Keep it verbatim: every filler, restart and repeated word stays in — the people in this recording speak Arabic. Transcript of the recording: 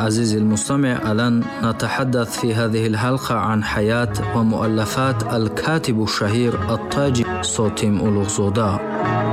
عزيزي المستمع، الآن نتحدث في هذه الحلقة عن حياة ومؤلفات الكاتب الشهير الطاجي سوتيم أولوغزودا.